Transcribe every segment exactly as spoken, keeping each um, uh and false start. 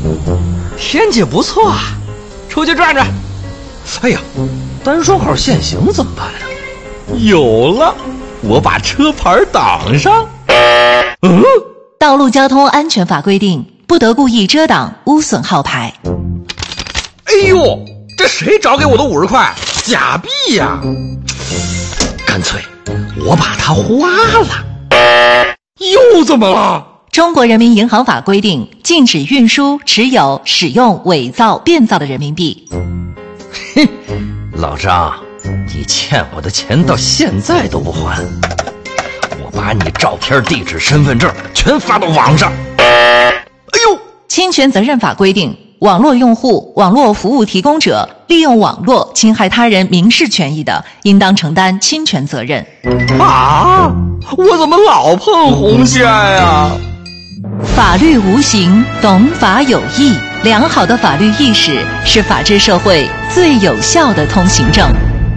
天气不错啊，出去转转。哎呀，单双号限行怎么办啊？有了，我把车牌挡上。嗯， 道路交通安全法规定，不得故意遮挡、污损号牌。 哎呦，这谁找给我的五十块？假币呀！干脆我把它花了。又怎么了？ 中国人民银行法规定，禁止运输、持有、使用伪造、变造的人民币。 哼，老张，你欠我的钱到现在都不还，我把你照片、地址、身份证全发到网上。哎呦， 侵权责任法规定，网络用户、网络服务提供者利用网络侵害他人民事权益的，应当承担侵权责任。 啊，我怎么老碰红线呀？ 法律无形，懂法有义。良好的法律意识是法治社会最有效的通行证。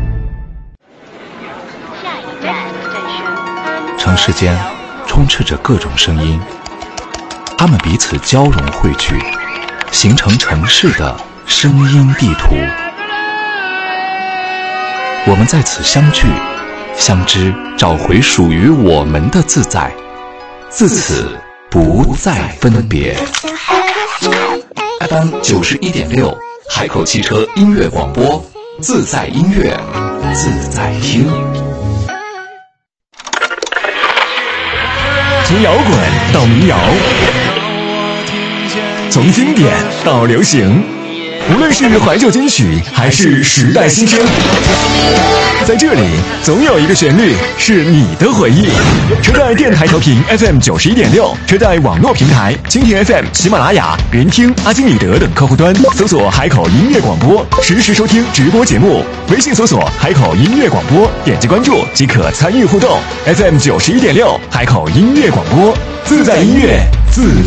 城市间充斥着各种声音，它们彼此交融汇聚，形成城市的声音地图。我们在此相聚、相知，找回属于我们的自在，自此不再分别。F M 九十一点六，海口汽车音乐广播，自在音乐，自在听。 从摇滚到民谣，从经典到流行，无论是怀旧金曲还是时代新声，在这里总有一个旋律是你的回忆。车载电台调频 F M 九十一点六，车载网络平台蜻蜓 F M、喜马拉雅、云听、阿基米德等客户端搜索海口音乐广播，实时收听直播节目。微信搜索海口音乐广播，点击关注即可参与互动。F M 九十一点六，海口音乐广播，自在音乐，自